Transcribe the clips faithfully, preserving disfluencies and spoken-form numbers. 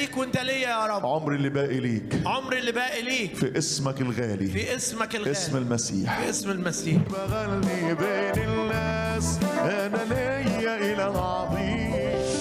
ليك وانت ليا يا رب. عمري اللي باقي ليك. عمري اللي باقي ليك. في اسمك الغالي. في اسمك الغالي. اسم المسيح. في اسم المسيح. بغني بين الناس انا ليا اله عظيم.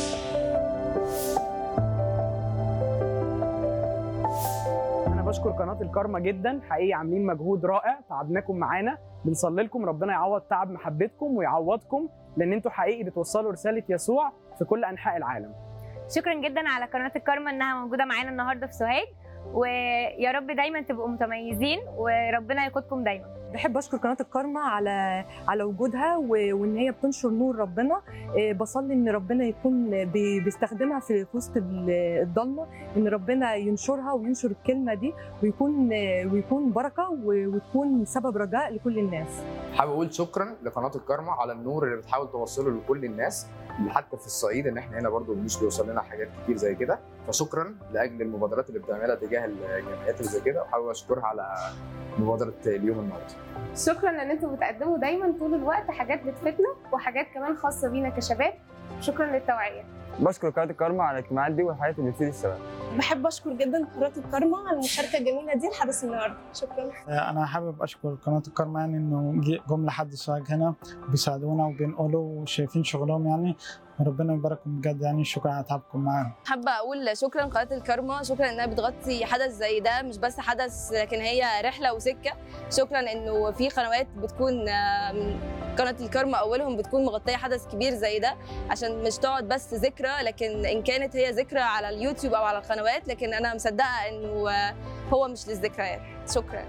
بشكر قناة الكارما جدا، حقيقي عاملين مجهود رائع، تعبناكم معانا، بنصلي لكم ربنا يعوض تعب محبتكم ويعوضكم، لان انتوا حقيقي بتوصلوا رسالة يسوع في كل انحاء العالم. شكرا جدا على قناة الكارما انها موجودة معانا النهارده في سوهاج، ويا رب دايما تبقوا متميزين وربنا يقودكم دايما. بحب اشكر قناه الكارما على على وجودها وان هي بتنشر نور ربنا. بصلي ان ربنا يكون بيستخدمها في وسط الضلمه، ان ربنا ينشرها وينشر الكلمه دي ويكون ويكون بركه وتكون سبب رجاء لكل الناس. حابب اقول شكرا لقناه الكارما على النور اللي بتحاول توصله لكل الناس، حتى في الصعيد ان احنا هنا برضو مش بيوصل لنا حاجات كتير زي كده، فشكرا لاجل المبادرات اللي بتعملها تجاه الجمعيات اللي زي كده، وحابب اشكرها على مبادره اليوم النهارده. شكرا ان انتم بتقدموا دايما طول الوقت حاجات بتفيدنا وحاجات كمان خاصه بينا كشباب. شكرا للتوعيه. بشكر قناه الكارما على الاجتماعات دي والحاجات اللي بتفيد الشباب. بحب اشكر جدا قناه الكارما على المشاركه الجميله دي لحدث النهارده. شكرا. انا حابب اشكر قناه الكارما يعني انه جم لحد سوهاج هنا بيساعدونا وبينقلوا وشايفين شغلهم يعني، وربنا يبارككم بجد يعني. شكرا على تعبكم معانا. حابه اقول شكرا قناه الكارما، شكرا انها بتغطي حدث زي ده، مش بس حدث لكن هي رحله وسكه. شكرا انه في قنوات بتكون قناه الكارما اولهم بتكون مغطيه حدث كبير زي ده، عشان مش تقعد بس ذكرى، لكن ان كانت هي ذكرى على اليوتيوب او على القنوات، لكن انا مصدقه انه هو مش للذكريات. شكرا.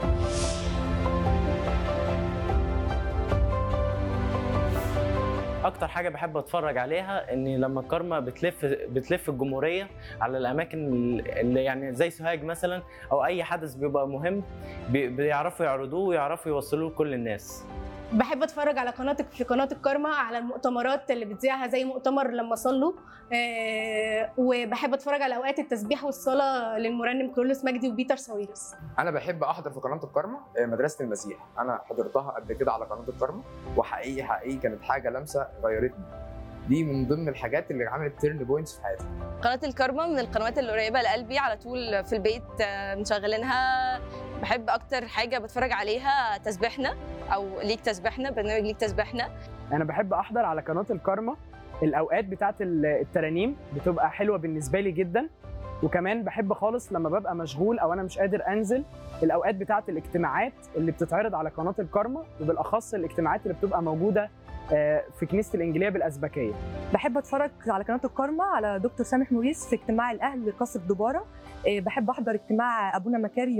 اكتر حاجه بحب اتفرج عليها ان لما الكارما بتلف بتلف الجمهوريه على الاماكن اللي يعني زي سوهاج مثلا، او اي حدث بيبقى مهم بيعرفوا يعرضوه ويعرفوا يوصلوه لكل الناس. بحب اتفرج على قناتك في قناه الكارما على المؤتمرات اللي بتذيعها زي مؤتمر لما صلوا، أه وبحب اتفرج على اوقات التسبيح والصلاه للمرنم كرولوس مجدي وبيتر ساويرس. انا بحب احضر في قناه الكارما مدرسه المسيح، انا حضرتها قبل كده على قناه الكارما، وحقيقي حقيقي كانت حاجه لمسه غيرتني. دي من ضمن الحاجات اللي عملت تيرن بوينتس في حياتي. قناه الكارما من القنوات اللي قريبه لقلبي، على طول في البيت مشغلينها. بحب اكتر حاجه بتفرج عليها تسبيحنا او ليك تسبيحنا، برنامج ليك تسبيحنا. انا بحب احضر على قناه الكارما الاوقات بتاعه الترانيم، بتبقى حلوه بالنسبه لي جدا. وكمان بحب خالص لما ببقى مشغول او انا مش قادر انزل، الاوقات بتاعه الاجتماعات اللي بتتعرض على قناه الكارما، وبالاخص الاجتماعات اللي بتبقى موجوده في كنيسه الانجيليه بالازبكيه. بحب اتفرج على قناه الكارما على دكتور سامح موريس في اجتماع الاهل لقصر دباره. بحب احضر اجتماع ابونا مكاري